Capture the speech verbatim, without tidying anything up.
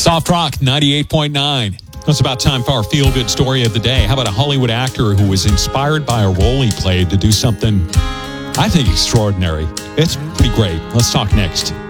Soft Rock ninety-eight point nine. It's about time for our feel-good story of the day. How about a Hollywood actor who was inspired by a role he played to do something, I think, extraordinary? It's pretty great. Let's talk next.